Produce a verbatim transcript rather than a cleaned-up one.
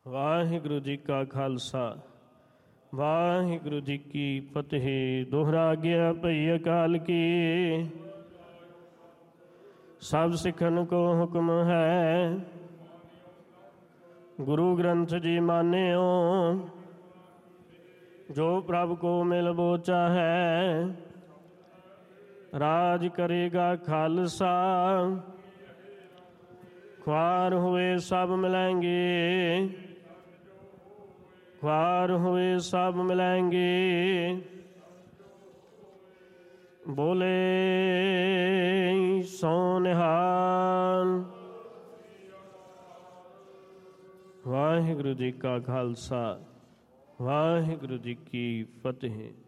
ਵਾਹਿਗੁਰੂ ਜੀ ਕਾ ਖਾਲਸਾ ਵਾਹਿਗੁਰੂ ਜੀ ਕੀ ਫਤਿਹ। ਦੋਹਰਾ ਗਿਆ ਭਈ ਅਕਾਲ ਕੀ, ਸਭ ਸਿੱਖਣ ਕੋ ਹੁਕਮ ਹੈ। ਗੁਰੂ ਗ੍ਰੰਥ ਜੀ ਮਾਨਿਓ, ਜੋ ਪ੍ਰਭ ਕੋ ਮਿਲ ਬੋਚਾ ਹੈ। ਰਾਜ ਕਰੇਗਾ ਖਾਲਸਾ, ख्वार हुए सब मिलेंगे, ख्वार हुए सब मिलेंगे। बोले सो निहाल। वाहिगुरु जी का खालसा वाहिगुरु जी की फतेह।